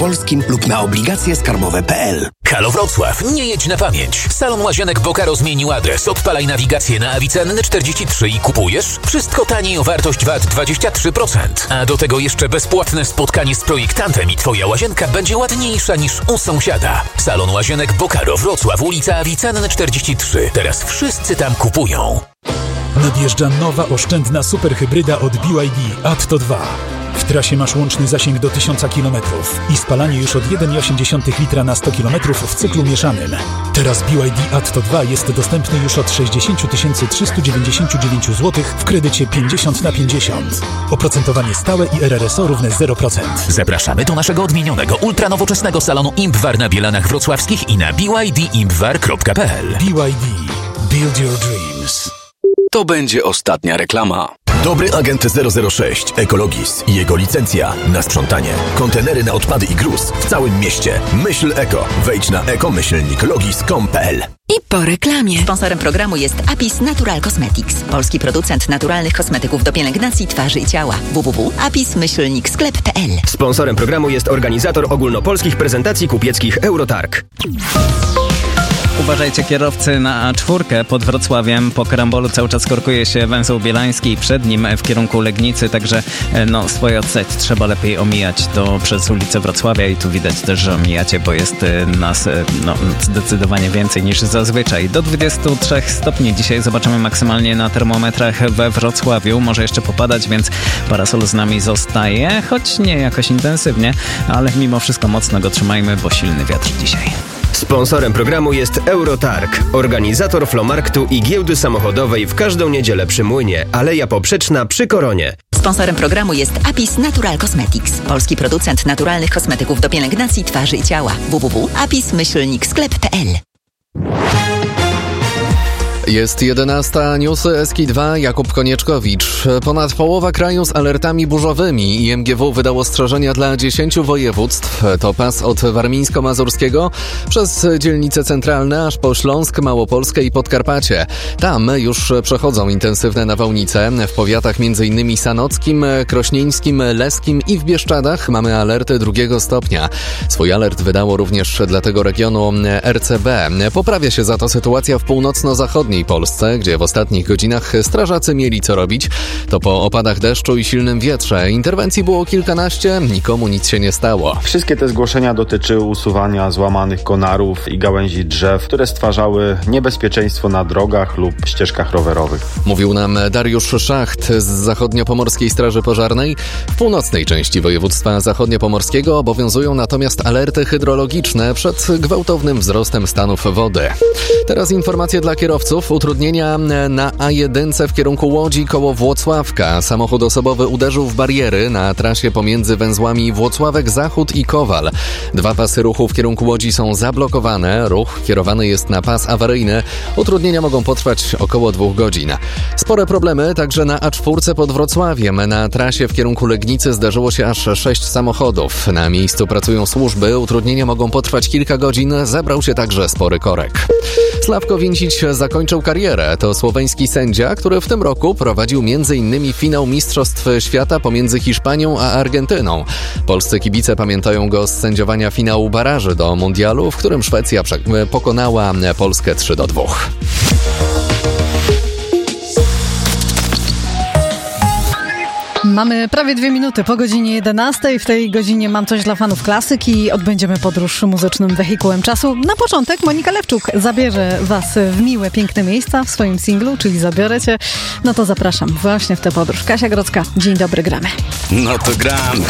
Polskim lub na obligacje skarbowe.pl. Halo Wrocław, nie jedź na pamięć. Salon Łazienek Bokaro zmienił adres. Odpalaj nawigację na Avicenny 43 i kupujesz. Wszystko taniej o wartość VAT 23%. A do tego jeszcze bezpłatne spotkanie z projektantem i twoja łazienka będzie ładniejsza niż u sąsiada. Salon Łazienek Bokaro Wrocław, ulica Avicenny 43. Teraz wszyscy tam kupują. Nadjeżdża nowa, oszczędna superhybryda od BYD Atto 2. W trasie masz łączny zasięg do 1000 km i spalanie już od 1,8 litra na 100 km w cyklu mieszanym. Teraz BYD Atto 2 jest dostępny już od 60 399 zł w kredycie 50/50. Oprocentowanie stałe i RRSO równe 0%. Zapraszamy do naszego odmienionego, ultranowoczesnego salonu Impwar na Bielanach Wrocławskich i na bydimpwar.pl. BYD. Build your dreams. To będzie ostatnia reklama. Dobry agent 006 Ecologis i jego licencja na sprzątanie. Kontenery na odpady i gruz w całym mieście. Myśl eko. Wejdź na eko-logis.com.pl. I po reklamie. Sponsorem programu jest Apis Natural Cosmetics. Polski producent naturalnych kosmetyków do pielęgnacji twarzy i ciała. www.apis-sklep.pl. Sponsorem programu jest organizator ogólnopolskich prezentacji kupieckich Eurotarg. Uważajcie kierowcy na A4 pod Wrocławiem. Po karambolu cały czas korkuje się węzeł bielański, przed nim w kierunku Legnicy, także swoje odseć trzeba lepiej omijać przez ulicę Wrocławia i tu widać też, że omijacie, bo jest nas zdecydowanie więcej niż zazwyczaj. Do 23 stopni dzisiaj zobaczymy maksymalnie na termometrach we Wrocławiu. Może jeszcze popadać, więc parasol z nami zostaje, choć nie jakoś intensywnie, ale mimo wszystko mocno go trzymajmy, bo silny wiatr dzisiaj. Sponsorem programu jest Eurotarg, organizator flomarktu i giełdy samochodowej w każdą niedzielę przy Młynie, Aleja Poprzeczna przy Koronie. Sponsorem programu jest Apis Natural Cosmetics. Polski producent naturalnych kosmetyków do pielęgnacji twarzy i ciała. www.apis-sklep.pl. Jest 11, newsy SK2, Jakub Konieczkowicz. Ponad połowa kraju z alertami burzowymi. IMGW wydał ostrzeżenia dla 10 województw. To pas od warmińsko-mazurskiego przez dzielnice centralne aż po Śląsk, Małopolskę i Podkarpacie. Tam już przechodzą intensywne nawałnice. W powiatach m.in. sanockim, krośnieńskim, leskim i w Bieszczadach mamy alerty 2 stopnia. Swój alert wydało również dla tego regionu RCB. Poprawia się za to sytuacja w północno-zachodniej Polsce, gdzie w ostatnich godzinach strażacy mieli co robić. To po opadach deszczu i silnym wietrze. Interwencji było kilkanaście, nikomu nic się nie stało. Wszystkie te zgłoszenia dotyczyły usuwania złamanych konarów i gałęzi drzew, które stwarzały niebezpieczeństwo na drogach lub ścieżkach rowerowych. Mówił nam Dariusz Szacht z Zachodniopomorskiej Straży Pożarnej. W północnej części województwa zachodniopomorskiego obowiązują natomiast alerty hydrologiczne przed gwałtownym wzrostem stanów wody. Teraz informacje dla kierowców. Utrudnienia na A1 w kierunku Łodzi koło Włocławka. Samochód osobowy uderzył w bariery na trasie pomiędzy węzłami Włocławek Zachód i Kowal. 2 pasy ruchu w kierunku Łodzi są zablokowane. Ruch kierowany jest na pas awaryjny. Utrudnienia mogą potrwać około 2 godzin. Spore problemy także na A4 pod Wrocławiem. Na trasie w kierunku Legnicy zdarzyło się aż 6 samochodów. Na miejscu pracują służby. Utrudnienia mogą potrwać kilka godzin. Zebrał się także spory korek. Sławko Vincic zakończył karierę. To słoweński sędzia, który w tym roku prowadził m.in. finał Mistrzostw Świata pomiędzy Hiszpanią a Argentyną. Polscy kibice pamiętają go z sędziowania finału baraży do mundialu, w którym Szwecja pokonała Polskę 3-2. Mamy prawie 2 minuty po godzinie 11. W tej godzinie mam coś dla fanów klasyki. Odbędziemy podróż muzycznym wehikułem czasu. Na początek Monika Lewczuk zabierze was w miłe, piękne miejsca w swoim singlu, czyli Zabiorę Cię. No to zapraszam właśnie w tę podróż. Kasia Grodzka, dzień dobry, gramy. No to gramy.